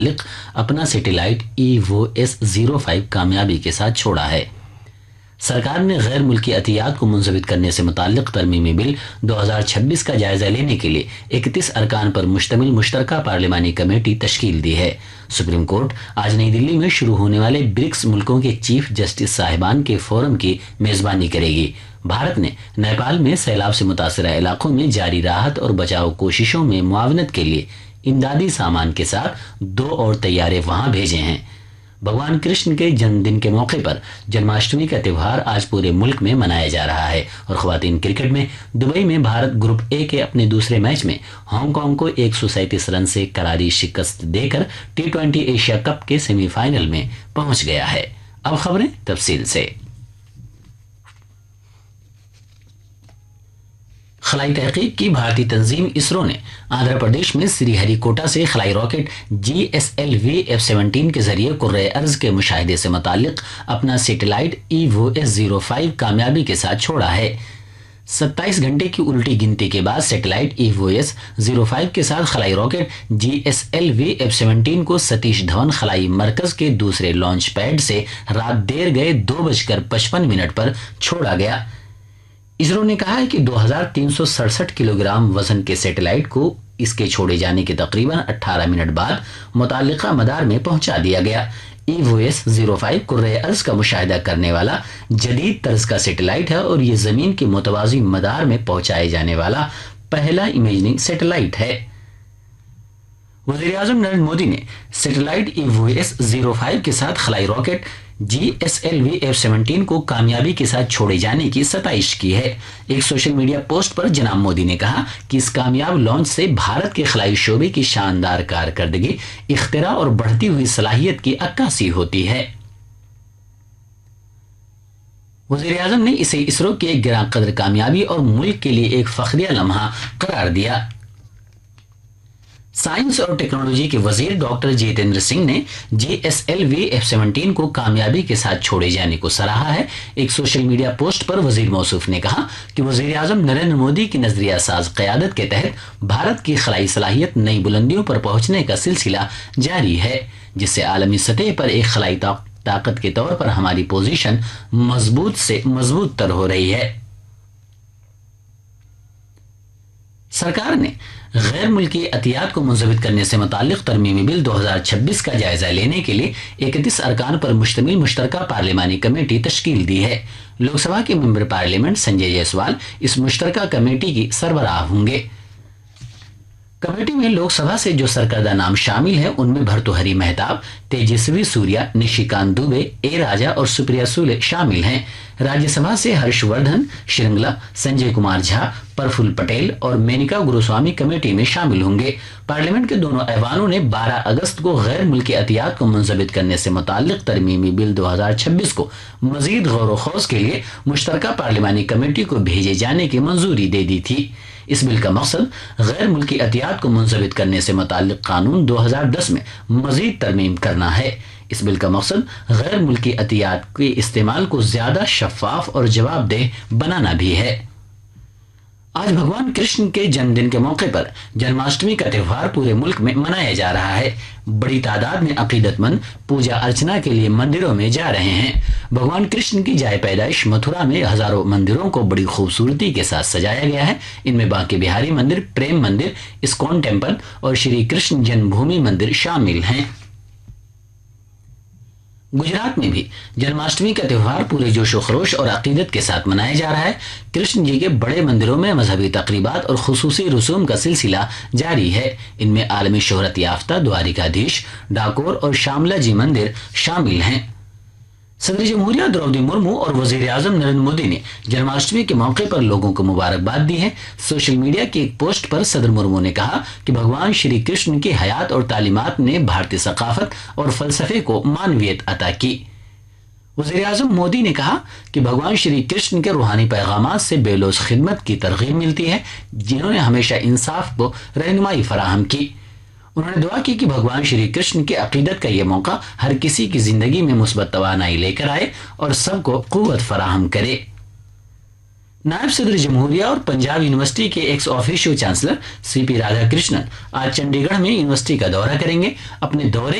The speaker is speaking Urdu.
اپنا سیٹلائٹ EVOS-05 کامیابی کے ساتھ چھوڑا ہے۔ سرکار نے غیر ملکی عطیات کو منضبط کرنے سے متعلق ترمیمی بل 2026 کا جائزہ لینے کے لیے 31 ارکان پر مشتمل مشترکہ پارلیمانی کمیٹی تشکیل دی ہے۔ سپریم کورٹ آج نئی دلی میں شروع ہونے والے برکس ملکوں کے چیف جسٹس صاحبان کے فورم کی میزبانی کرے گی۔ بھارت نے نیپال میں سیلاب سے متاثرہ علاقوں میں جاری راحت اور بچاؤ کوششوں میں معاونت کے لیے امدادی سامان کے ساتھ 2 اور طیارے وہاں بھیجے ہیں۔ بھگوان کرشن کے جنم دن کے موقع پر جنماشٹمی کا تہوار آج پورے ملک میں منایا جا رہا ہے اور خواتین کرکٹ میں دبئی میں بھارت گروپ اے کے اپنے دوسرے میچ میں ہانگ کانگ کو 137 رن سے کراری شکست دے کر T20 ایشیا کپ کے سیمی فائنل میں پہنچ گیا ہے۔ اب خبریں تفصیل سے۔ خلائی تحقیق کی بھارتی تنظیم اسرو نے آندھرا پردیش میں سری ہری کوٹا سے خلائی راکٹ GSLV F-17 کے ذریعے کرۂ ارض کے مشاہدے سے متعلق اپنا سیٹلائٹ EVOS-05 کامیابی کے ساتھ چھوڑا ہے۔ 27 گھنٹے کی الٹی گنتی کے بعد سیٹلائٹ EVOS-05 کے ساتھ خلائی راکٹ GSLV F-17 کو ستیش دھون خلائی مرکز کے دوسرے لانچ پیڈ سے رات دیر گئے 2:55 پر چھوڑا گیا۔ اسرو نے کہا ہے کہ 2367 کلو گرام وزن کے سیٹلائٹ کو اس کے چھوڑے جانے کے تقریباً 18 منٹ بعد متعلقہ مدار میں پہنچا دیا گیا۔ EVOS-05 کرۂ ارض کا مشاہدہ کرنے والا جدید طرز کا سیٹلائٹ ہے اور یہ زمین کے متوازی مدار میں پہنچائے جانے والا پہلا امیجنگ سیٹلائٹ ہے۔ وزیر اعظم نریندر مودی نے سیٹلائٹ EVOS-05 کے ساتھ خلائی راکٹ GSLV F-17 کو کامیابی کے ساتھ چھوڑے جانے کی ستائش کی ہے۔ ایک سوشل میڈیا پوسٹ پر جناب مودی نے کہا کہ اس کامیاب لانچ سے بھارت کے خلائی شعبے کی شاندار کارکردگی، اختراع اور بڑھتی ہوئی صلاحیت کی عکاسی ہوتی ہے۔ وزیر اعظم نے اسے اسرو کی ایک گراں قدر کامیابی اور ملک کے لیے ایک فخریہ لمحہ قرار دیا۔ سائنس اور ٹیکنالوجی کے وزیر ڈاکٹر جتیندر سنگھ نے GSLV F-17 کو کامیابی کے ساتھ چھوڑے جانے کو سراہا ہے۔ ایک سوشل میڈیا پوسٹ پر وزیر موصوف نے کہا کہ وزیر اعظم نریندر مودی کی نظریہ ساز قیادت کے تحت بھارت کی خلائی صلاحیت نئی بلندیوں پر پہنچنے کا سلسلہ جاری ہے، جس سے عالمی سطح پر ایک خلائی طاقت کے طور پر ہماری پوزیشن مضبوط تر ہو رہی ہے۔ سرکار نے غیر ملکی عطیات کو منضبط کرنے سے متعلق ترمیمی بل 2026 کا جائزہ لینے کے لیے 31 ارکان پر مشتمل مشترکہ پارلیمانی کمیٹی تشکیل دی ہے۔ لوک سبھا کے ممبر پارلیمنٹ سنجے جیسوال اس مشترکہ کمیٹی کی سربراہ ہوں گے۔ کمیٹی میں لوک سبھا سے جو سرکردہ نام شامل ہیں ان میں بھرتوہری مہتاب، تیجسوی سوریا، نشیکانت دوبے، اے راجا اور سپریا سولے شامل ہیں۔ راجیہ سبھا سے ہرش وردھن شرنگلا، سنجے کمار جھا، پرفل پٹیل اور مینکا گروسوامی کمیٹی میں شامل ہوں گے۔ پارلیمنٹ کے دونوں ایوانوں نے 12 اگست کو غیر ملکی عطیات کو منضبط کرنے سے متعلق ترمیمی بل 2026 کو مزید غور و خوض کے لیے مشترکہ پارلیمانی کمیٹی کو بھیجے جانے کی منظوری دے دی تھی۔ اس بل کا مقصد غیر ملکی عطیات کو منضبط کرنے سے متعلق قانون 2010 میں مزید ترمیم کرنا ہے۔ اس بل کا مقصد غیر ملکی عطیات کے استعمال کو زیادہ شفاف اور جواب دہ بنانا بھی ہے۔ آج بھگوان کرشن کے جنم دن کے موقع پر جنماشٹمی کا تہوار پورے ملک میں منایا جا رہا ہے۔ بڑی تعداد میں عقیدت مند پوجا ارچنا کے لیے مندروں میں جا رہے ہیں۔ بھگوان کرشن کی جائے پیدائش متھرا میں ہزاروں مندروں کو بڑی خوبصورتی کے ساتھ سجایا گیا ہے۔ ان میں بانکے بہاری مندر، پریم مندر، اسکون ٹیمپل اور شری کرشن جنم بھومی مندر شامل ہیں۔ گجرات میں بھی جنماشٹمی کا تہوار پورے جوش و خروش اور عقیدت کے ساتھ منایا جا رہا ہے۔ کرشن جی کے بڑے مندروں میں مذہبی تقریبات اور خصوصی رسوم کا سلسلہ جاری ہے۔ ان میں عالمی شہرت یافتہ دوارکادیش، ڈاکور اور شاملہ جی مندر شامل ہیں۔ صدر جمہوریہ درودی مرمو اور وزیر اعظم نریندر مودی نے جنماشٹمی کے موقع پر لوگوں کو مبارکباد دی ہے۔ سوشل میڈیا کی ایک پوسٹ پر صدر مرمو نے کہا کہ بھگوان شری کرشن کی حیات اور تعلیمات نے بھارتی ثقافت اور فلسفے کو معنویت عطا کی۔ وزیر اعظم مودی نے کہا کہ بھگوان شری کرشن کے روحانی پیغامات سے بے لوث خدمت کی ترغیب ملتی ہے، جنہوں نے ہمیشہ انصاف کو رہنمائی فراہم کی۔ انہوں نے دعا کی کہ بھگوان شری کرشن کی عقیدت کا یہ موقع ہر کسی کی زندگی میں مثبت توانائی لے کر آئے اور سب کو قوت فراہم کرے۔ नायब सदर जमहूरिया और पंजाब यूनिवर्सिटी के ex officio chancellor CP Radhakrishnan आज चंडीगढ़ में यूनिवर्सिटी का दौरा करेंगे। अपने दौरे